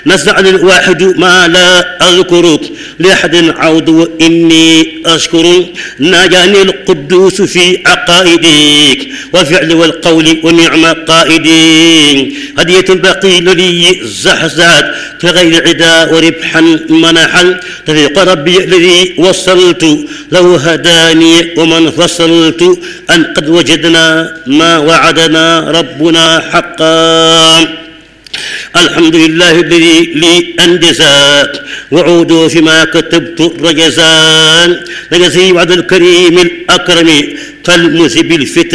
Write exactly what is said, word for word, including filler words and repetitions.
نسأل الواحد ما لا أذكر لأحد عود وإني أشكر ناجاني القدوس في عقائدك والفعل والقول ونعم قائدي هدية بقيل لي زحزات كغير عدا وربحا منحا تفيق ربي الذي وصلت لو هداني ومن فصلت أن قد وجدنا ما وعدنا ربنا حقا. الحمد لله الذي لي أنجزات وعودوا فيما كتبت رجزان لجزي وعد الكريم الأكرم كالمذهب الفتن